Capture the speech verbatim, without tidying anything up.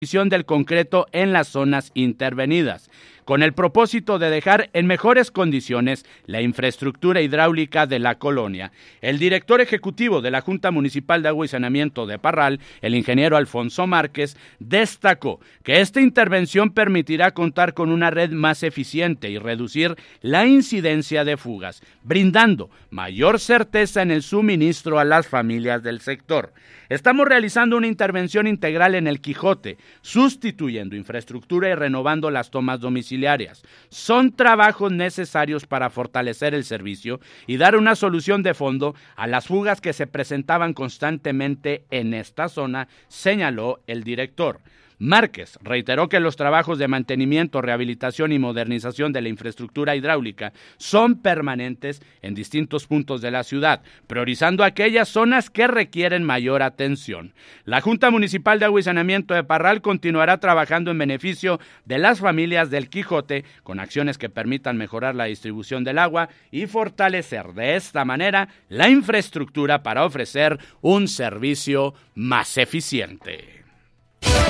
del concreto en las zonas intervenidas, con el propósito de dejar en mejores condiciones la infraestructura hidráulica de la colonia. El director ejecutivo de la Junta Municipal de Agua y Saneamiento de Parral, el ingeniero Alfonso Márquez, destacó que esta intervención permitirá contar con una red más eficiente y reducir la incidencia de fugas, brindando mayor certeza en el suministro a las familias del sector. Estamos realizando una intervención integral en el Quijote, sustituyendo infraestructura y renovando las tomas domiciliarias. Son trabajos necesarios para fortalecer el servicio y dar una solución de fondo a las fugas que se presentaban constantemente en esta zona, señaló el director. Márquez reiteró que los trabajos de mantenimiento, rehabilitación y modernización de la infraestructura hidráulica son permanentes en distintos puntos de la ciudad, priorizando aquellas zonas que requieren mayor atención. La Junta Municipal de Agua y Saneamiento de Parral continuará trabajando en beneficio de las familias del Quijote con acciones que permitan mejorar la distribución del agua y fortalecer de esta manera la infraestructura para ofrecer un servicio más eficiente.